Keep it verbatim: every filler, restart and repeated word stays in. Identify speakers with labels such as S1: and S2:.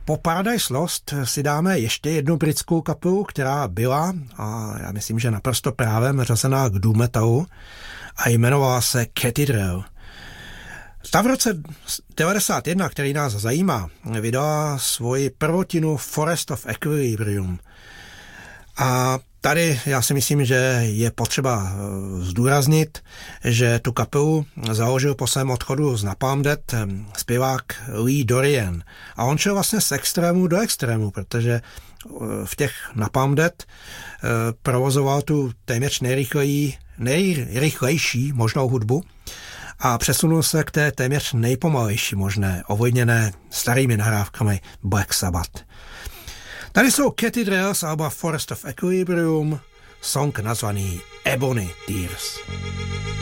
S1: Po Paradise Lost si dáme ještě jednu britskou kapelu, která byla, a já myslím, že naprosto právem, řazená k doom metalu a jmenovala se Cathedral. Ta v roce devadesát jedna, který nás zajímá, vydala svoji prvotinu Forest of Equilibrium. A tady já si myslím, že je potřeba zdůraznit, že tu kapelu založil po svém odchodu z Napalm Death zpěvák Lee Dorian. A on šel vlastně z extrému do extrému, protože v těch Napalm Death provozoval tu téměř nejrychleji, nejrychlejší možnou hudbu a přesunul se k té téměř nejpomalejší možné, ovlivněné starými nahrávkami Black Sabbath. Tady jsou Cathedral z alba Forest of Equilibrium, song nazvaný Ebony Tears.